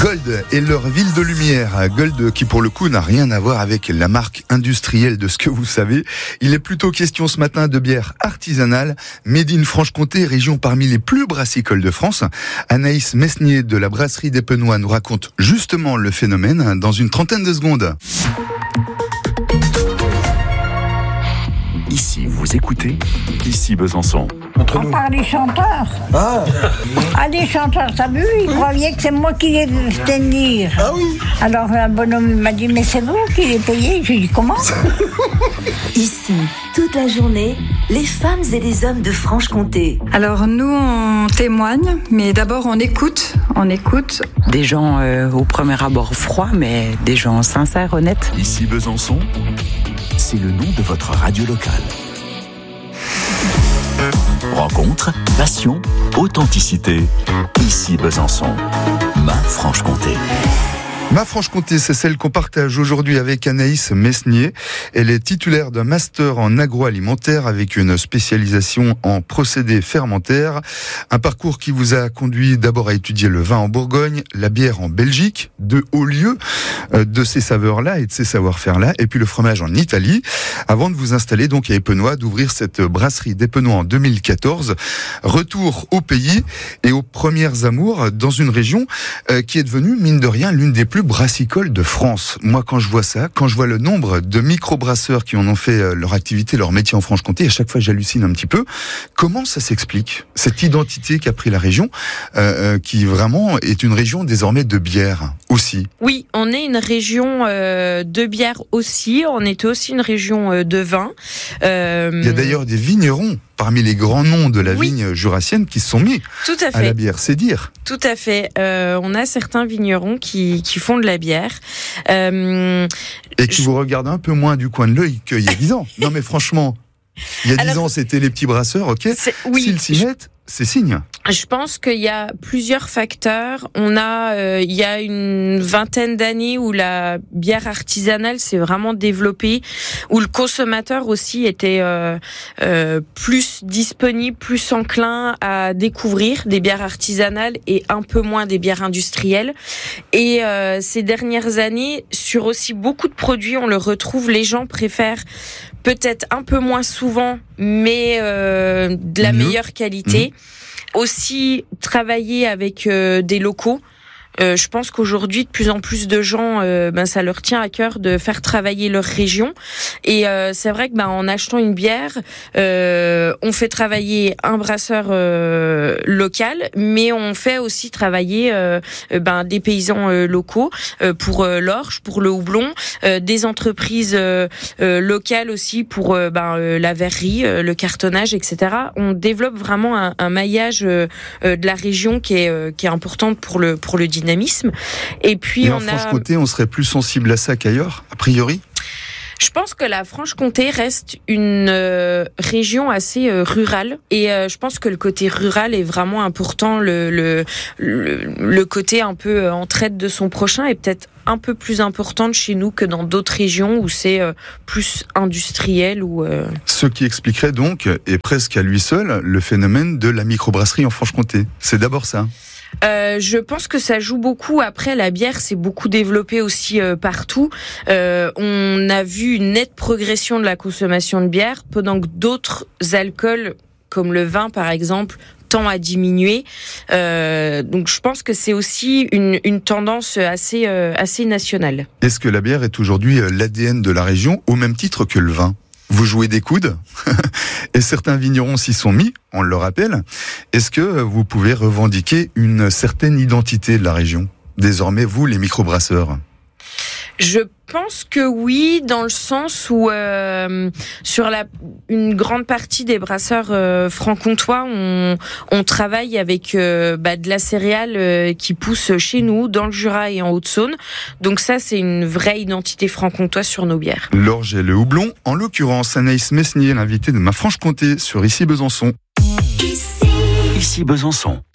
Gold et leur ville de lumière. Gold qui pour le coup n'a rien à voir avec la marque industrielle de ce que vous savez. Il est plutôt question ce matin de bière artisanale, made in Franche-Comté, région parmi les plus brassicoles de France. Anaïs Mesnier de la brasserie d'Epenois nous raconte justement le phénomène dans une trentaine de secondes. Ici, vous écoutez, ici Besançon. Entre nous. Par les chanteurs. Ah, Les chanteurs, t'as vu, ils croyaient que c'est moi qui les faisais venir. ah oui. Alors un bonhomme m'a dit, mais c'est vous qui les payez. J'ai dit, comment? Ici, toute la journée, les femmes et les hommes de Franche-Comté. Alors nous, on témoigne, mais d'abord on écoute. Des gens au premier abord froids, mais des gens sincères, honnêtes. Ici Besançon, c'est le nom de votre radio locale. Rencontre, passion, authenticité. Ici Besançon, ma Franche-Comté. Ma Franche-Comté, c'est celle qu'on partage aujourd'hui avec Anaïs Mesnier. Elle est titulaire d'un master en agroalimentaire avec une spécialisation en procédés fermentaires. Un parcours qui vous a conduit d'abord à étudier le vin en Bourgogne, la bière en Belgique, de hauts lieux de ces saveurs-là et de ces savoir-faire-là, et puis le fromage en Italie, avant de vous installer donc à Epenois, d'ouvrir cette brasserie d'Epenois en 2014. Retour au pays et aux premières amours dans une région qui est devenue, mine de rien, l'une des plus brassicoles de France. Moi, quand je vois ça, quand je vois le nombre de micro-brasseurs qui en ont fait leur activité, leur métier en Franche-Comté, à chaque fois j'hallucine un petit peu. Comment ça s'explique, cette identité qu'a pris la région, qui vraiment est une région désormais de bière aussi? Oui, on est une région de bière aussi, on est aussi une région de vin. Il y a d'ailleurs des vignerons parmi les grands noms de la vigne jurassienne qui se sont mis à la bière, c'est dire. Tout à fait. On a certains vignerons qui font de la bière. Et qui vous regardent un peu moins du coin de l'œil qu'il y a 10 ans. Non mais franchement, il y a 10 ans c'était les petits brasseurs, ok. S'ils s'y mettent, c'est signe. Je pense qu'il y a plusieurs facteurs. Il y a une vingtaine d'années où la bière artisanale s'est vraiment développée, où le consommateur aussi était plus disponible, plus enclin à découvrir des bières artisanales et un peu moins des bières industrielles. Et ces dernières années, sur aussi beaucoup de produits, on le retrouve, les gens préfèrent peut-être un peu moins souvent, mais de la meilleure qualité. Aussi travailler avec des locaux. Je pense qu'aujourd'hui, de plus en plus de gens, ça leur tient à cœur de faire travailler leur région. Et c'est vrai que en achetant une bière, on fait travailler un brasseur local, mais on fait aussi travailler des paysans locaux pour l'orge, pour le houblon, des entreprises locales aussi pour la verrerie, le cartonnage, etc. On développe vraiment un maillage de la région qui est importante pour le dynamisme. Et puis en Franche-Comté, on serait plus sensible à ça qu'ailleurs, a priori? Je pense que la Franche-Comté reste une région assez rurale et je pense que le côté rural est vraiment important. Le côté un peu entraide de son prochain est peut-être un peu plus importante chez nous que dans d'autres régions où c'est plus industriel. Ce qui expliquerait donc, et presque à lui seul, le phénomène de la microbrasserie en Franche-Comté. C'est d'abord ça. Je pense que ça joue beaucoup. Après, la bière s'est beaucoup développée aussi partout. On a vu une nette progression de la consommation de bière, pendant que d'autres alcools, comme le vin par exemple, tend à diminuer. Donc je pense que c'est aussi une tendance assez nationale. Est-ce que la bière est aujourd'hui l'ADN de la région, au même titre que le vin ? Vous jouez des coudes et certains vignerons s'y sont mis, on le rappelle. Est-ce que vous pouvez revendiquer une certaine identité de la région, désormais vous les microbrasseurs ? Je pense que oui, dans le sens où sur une grande partie des brasseurs franc-comtois, on travaille avec de la céréale qui pousse chez nous, dans le Jura et en Haute-Saône. Donc ça, c'est une vraie identité franc-comtoise sur nos bières. L'orge et le houblon, en l'occurrence, Anaïs Mesnier, l'invitée de ma Franche-Comté sur Ici Besançon. Ici Besançon.